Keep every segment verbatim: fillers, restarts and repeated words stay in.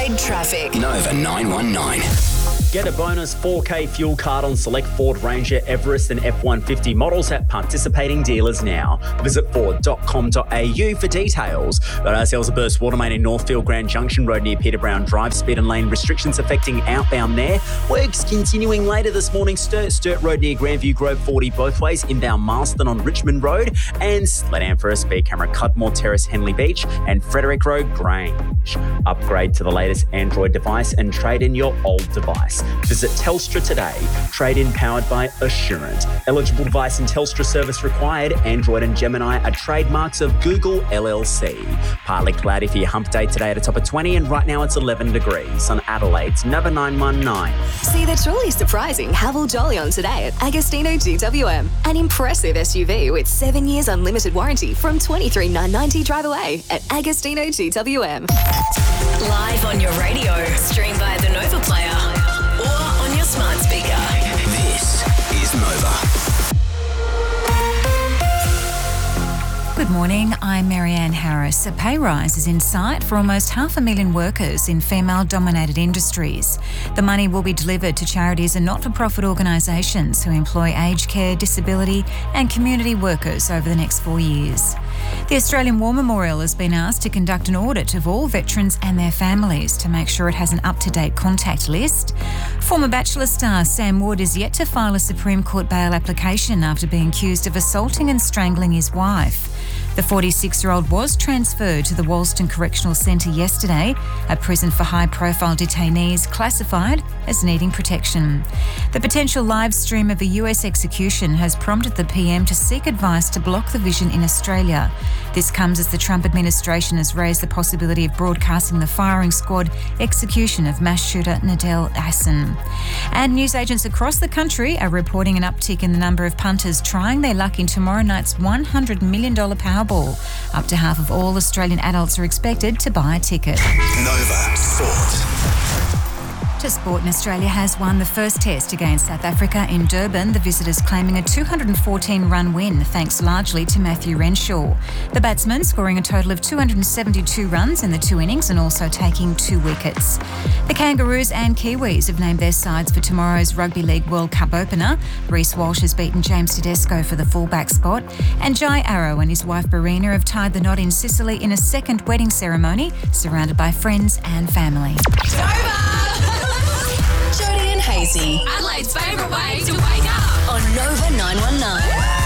Adelaide traffic. Nova nine one nine. Get a bonus four K fuel card on select Ford Ranger, Everest and F one fifty models at participating dealers now. Visit ford dot com dot a u for details. Got ourselves a burst water main in Northfield Grand Junction Road near Peter Brown Drive. Speed and lane restrictions affecting outbound there. Works continuing later this morning. Sturt, Sturt Road near Grandview Grove forty both ways. Inbound Marston on Richmond Road. And Sledam for a speed camera. Cudmore Terrace, Henley Beach and Frederick Road, Grange. Upgrade to the latest Android device and trade in your old device. Visit Telstra today. Trade-in powered by Assurant. Eligible device and Telstra service required. Android and Gemini are trademarks of Google L L C. Partly cloudy for your hump day today at a top of twenty, and right now it's eleven degrees on Adelaide's Nova nine one nine. See the truly surprising Haval Jolly on today at Agostino G W M. An impressive S U V with seven years unlimited warranty from twenty-three thousand nine hundred ninety drive away at Agostino G W M. Live on your radio. Stream via the Nova Player. Or on your smart speaker. This is Nova. Good morning, I'm Marianne Harris. A pay rise is in sight for almost half a million workers in female-dominated industries. The money will be delivered to charities and not-for-profit organisations who employ aged care, disability and community workers over the next four years. The Australian War Memorial has been asked to conduct an audit of all veterans and their families to make sure it has an up-to-date contact list. Former Bachelor star Sam Wood is yet to file a Supreme Court bail application after being accused of assaulting and strangling his wife. The forty-six-year-old was transferred to the Walston Correctional Centre yesterday, a prison for high-profile detainees classified as needing protection. The potential live stream of a U S execution has prompted the P M to seek advice to block the vision in Australia. This comes as the Trump administration has raised the possibility of broadcasting the firing squad execution of mass shooter Nadel Hassan. And newsagents across the country are reporting an uptick in the number of punters trying their luck in tomorrow night's one hundred million dollars Powerball. Up to half of all Australian adults are expected to buy a ticket. Nova Sport. To sport, and Australia has won the first test against South Africa in Durban, the visitors claiming a two hundred fourteen run win thanks largely to Matthew Renshaw. The batsman scoring a total of two hundred seventy-two runs in the two innings and also taking two wickets. The Kangaroos and Kiwis have named their sides for tomorrow's Rugby League World Cup opener. Reece Walsh has beaten James Tedesco for the fullback spot, and Jai Arrow and his wife Barina have tied the knot in Sicily in a second wedding ceremony, surrounded by friends and family. Jody and Hazy. Adelaide's favourite way to wake up. On Nova nine one nine.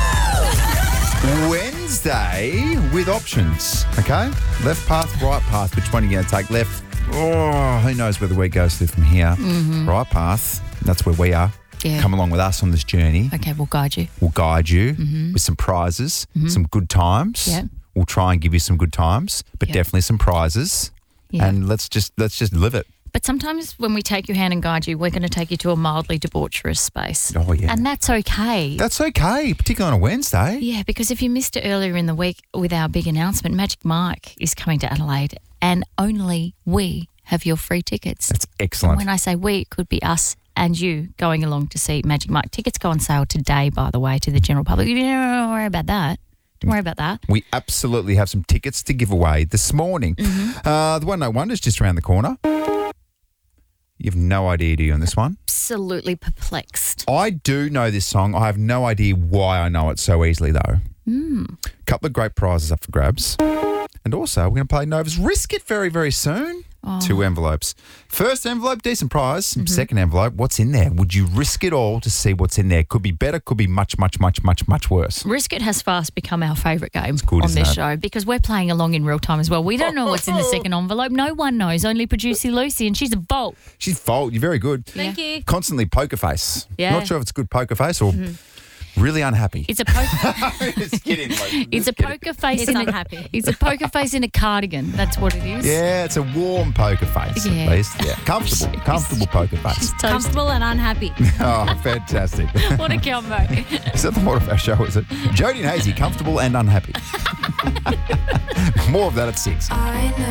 Wednesday with options, okay? Left path, right path. Which one are you going to take? Left. Oh, who knows where the week goes to from here. Mm-hmm. Right path, that's where we are. Yeah. Come along with us on this journey. Okay, we'll guide you. We'll guide you Mm-hmm. with some prizes, Mhm. some good times. Yeah. We'll try and give you some good times, but Yeah. definitely some prizes. Yeah. And let's just let's just live it. But sometimes when we take your hand and guide you, we're going to take you to a mildly debaucherous space. Oh, yeah. And that's okay. That's okay, particularly on a Wednesday. Yeah, because if you missed it earlier in the week with our big announcement, Magic Mike is coming to Adelaide and only we have your free tickets. That's excellent. When I say we, it could be us and you going along to see Magic Mike. Tickets go on sale today, by the way, to the general public. Don't worry about that. Don't worry about that. We absolutely have some tickets to give away this morning. Mm-hmm. Uh, the One No Wonder's just around the corner. You have no idea, do you, on this one? Absolutely perplexed. I do know this song. I have no idea why I know it so easily, though. Mm. A couple of great prizes up for grabs. And also, we're going to play Nova's Risk It very, very soon. Oh. Two envelopes. First envelope, decent prize. Mm-hmm. Second envelope, what's in there? Would you risk it all to see what's in there? Could be better, could be much, much, much, much, much worse. Risk It has fast become our favourite game good, on isn't this it? show because we're playing along in real time as well. We don't know what's in the second envelope. No one knows, only producer Lucy, and she's a bolt. She's fault. You're very good. Thank you. Constantly poker face. Yeah. Not sure if it's good poker face or really unhappy. It's a poker. Just kidding, Lucy. It's Just a kidding. poker face. It's in unhappy. A, it's a poker face in a cardigan. That's what it is. Yeah, it's a warm poker face, Yeah. at least. Yeah, comfortable, comfortable poker face. She's toast. Comfortable and unhappy. Oh, fantastic. What a combo. Is that the motto of our show, is it? Jody and Hazy, comfortable and unhappy. More of that at six.